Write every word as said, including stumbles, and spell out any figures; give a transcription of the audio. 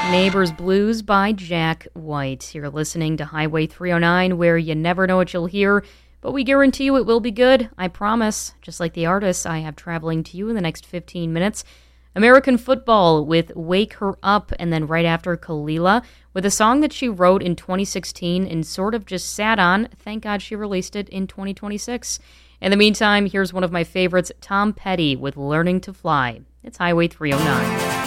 Neighbors Blues by Jack White. You're listening to Highway three oh nine, where you never know what you'll hear, but we guarantee you it will be good. I promise. Just like the artists I have traveling to you in the next fifteen minutes. American Football with Wake Her Up, and then right after Kalila with a song that she wrote in twenty sixteen and sort of just sat on. Thank God she released it in twenty twenty-six. In the meantime, here's one of my favorites, Tom Petty with Learning to Fly. It's Highway three oh nine.